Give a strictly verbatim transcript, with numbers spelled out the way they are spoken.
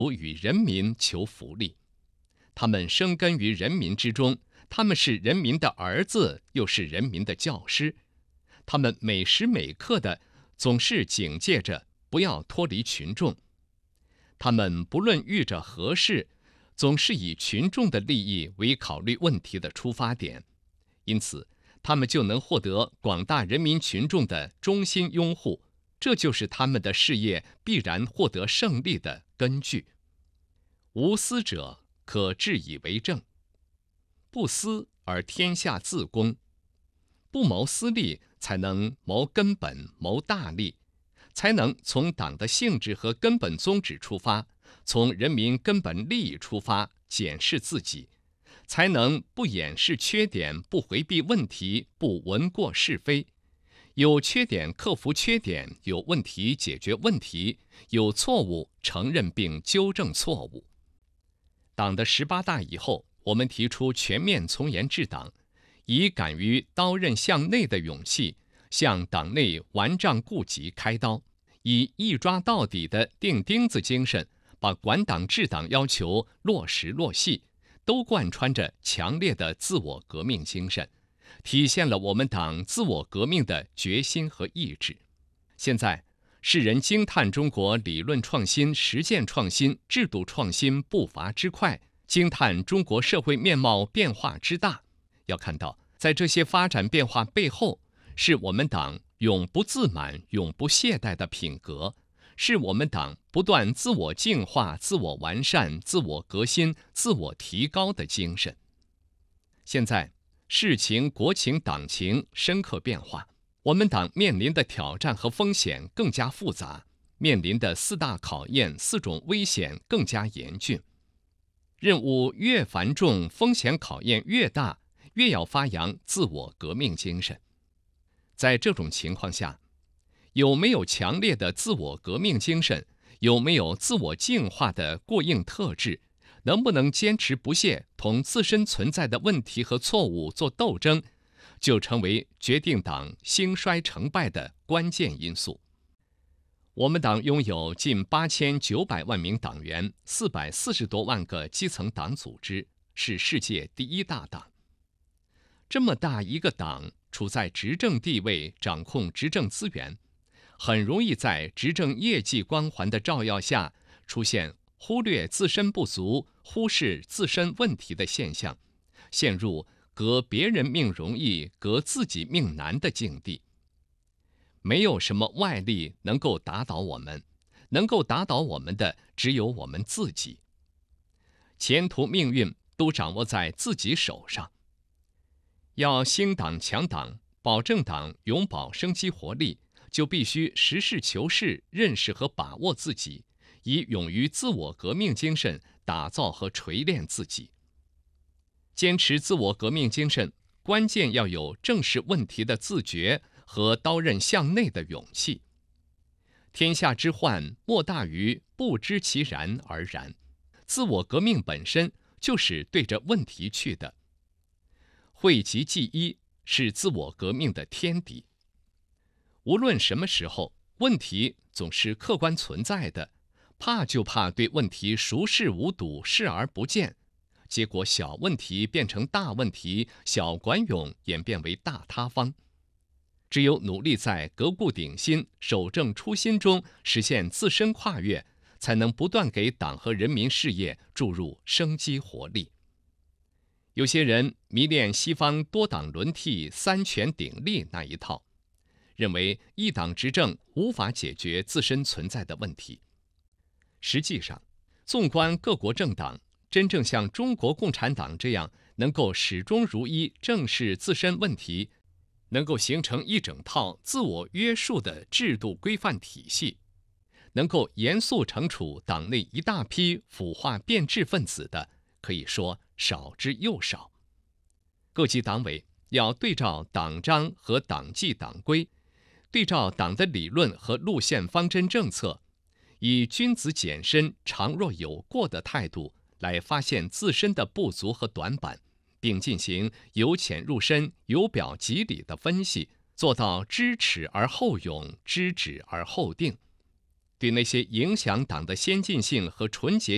与人民求福利。他们生根于人民之中，他们是人民的儿子，又是人民的教师。他们每时每刻的总是警戒着不要脱离群众。他们不论遇着何事，总是以群众的利益为考虑问题的出发点，因此他们就能获得广大人民群众的衷心拥护，这就是他们的事业必然获得胜利的根据。无私者可治以为政，不私而天下自公。不谋私利，才能谋根本、谋大利，才能从党的性质和根本宗旨出发，从人民根本利益出发检视自己，才能不掩饰缺点，不回避问题，不闻过是非。有缺点克服缺点，有问题解决问题，有错误承认并纠正错误。党的十八大以后，我们提出全面从严治党，以敢于刀刃向内的勇气，向党内顽瘴痼疾开刀，以一抓到底的钉钉子精神，把管党治党要求落实落细，都贯穿着强烈的自我革命精神，体现了我们党自我革命的决心和意志。现在世人惊叹中国理论创新、实践创新、制度创新步伐之快，惊叹中国社会面貌变化之大。要看到，在这些发展变化背后，是我们党永不自满、永不懈怠的品格，是我们党不断自我净化、自我完善、自我革新、自我提高的精神。现在世情、国情、党情深刻变化，我们党面临的挑战和风险更加复杂，面临的四大考验、四种危险更加严峻。任务越繁重，风险考验越大，越要发扬自我革命精神。在这种情况下，有没有强烈的自我革命精神，有没有自我净化的过硬特质，能不能坚持不懈同自身存在的问题和错误做斗争，就成为决定党兴衰成败的关键因素。我们党拥有近八千九百万名党员，四百四十多万个基层党组织，是世界第一大党。这么大一个党，处在执政地位，掌控执政资源，很容易在执政业绩光环的照耀下，出现忽略自身不足、忽视自身问题的现象，陷入革别人命容易、革自己命难的境地。没有什么外力能够打倒我们，能够打倒我们的只有我们自己。前途命运都掌握在自己手上。要兴党强党，保证党永葆生机活力，就必须实事求是，认识和把握自己，以勇于自我革命精神打造和锤炼自己。坚持自我革命精神，关键要有正视问题的自觉和刀刃向内的勇气。天下之患，莫大于不知其然而然。自我革命本身就是对着问题去的。讳疾忌医是自我革命的天敌。无论什么时候，问题总是客观存在的，怕就怕对问题熟视无睹、视而不见，结果小问题变成大问题，小管涌演变为大塌方。只有努力在革故鼎新、守正初心中实现自身跨越，才能不断给党和人民事业注入生机活力。有些人迷恋西方多党轮替、三权鼎立那一套，认为一党执政无法解决自身存在的问题。实际上，纵观各国政党，真正像中国共产党这样能够始终如一正视自身问题，能够形成一整套自我约束的制度规范体系，能够严肃惩处党内一大批腐化变质分子的，可以说少之又少。各级党委要对照党章和党纪党规，对照党的理论和路线方针政策，以君子简身、常若有过的态度来发现自身的不足和短板，并进行由浅入深、由表及里的分析，做到知耻而后勇，知止而后定。对那些影响党的先进性和纯洁